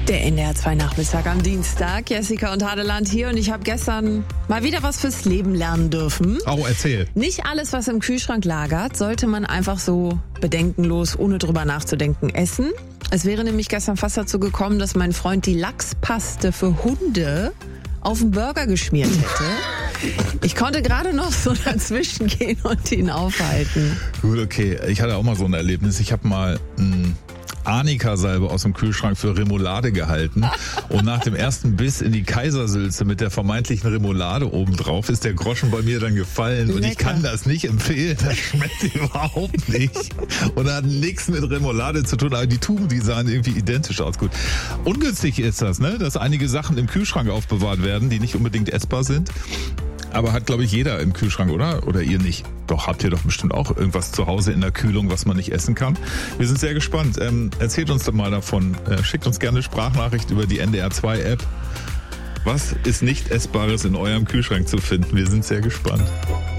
Der NDR 2 Nachmittag am Dienstag. Jessica und Hadeland hier und ich habe gestern mal wieder was fürs Leben lernen dürfen. Oh, erzähl. Nicht alles, was im Kühlschrank lagert, sollte man einfach so bedenkenlos, ohne drüber nachzudenken, essen. Es wäre nämlich gestern fast dazu gekommen, dass mein Freund die Lachspaste für Hunde auf den Burger geschmiert hätte. Ich konnte gerade noch so dazwischen gehen und ihn aufhalten. Gut, okay. Ich hatte auch mal so ein Erlebnis. Ich habe mal Arnika-Salbe aus dem Kühlschrank für Remoulade gehalten und nach dem ersten Biss in die Kaisersülze mit der vermeintlichen Remoulade obendrauf ist der Groschen bei mir dann gefallen. Und ich kann das nicht empfehlen. Das schmeckt überhaupt nicht und hat nichts mit Remoulade zu tun. Aber die Tuben, die sahen irgendwie identisch aus. Gut. Ungünstig ist das, ne? Dass einige Sachen im Kühlschrank aufbewahrt werden, die nicht unbedingt essbar sind. Aber hat, glaube ich, jeder im Kühlschrank, oder? Oder ihr nicht? Doch, habt ihr doch bestimmt auch irgendwas zu Hause in der Kühlung, was man nicht essen kann. Wir sind sehr gespannt. Erzählt uns doch mal davon. Schickt uns gerne eine Sprachnachricht über die NDR 2 App. Was ist nicht Essbares in eurem Kühlschrank zu finden? Wir sind sehr gespannt.